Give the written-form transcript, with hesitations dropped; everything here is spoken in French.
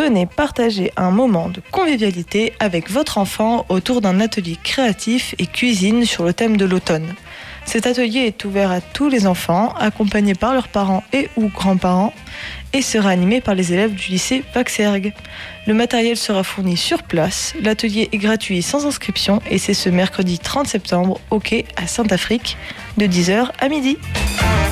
Venez partager un moment de convivialité avec votre enfant autour d'un atelier créatif et cuisine sur le thème de l'automne. Cet atelier est ouvert à tous les enfants, accompagnés par leurs parents et ou grands-parents, et sera animé par les élèves du lycée Vaxergue. Le matériel sera fourni sur place, l'atelier est gratuit sans inscription et c'est ce mercredi 30 septembre au quai à Saint-Afrique de 10h à midi.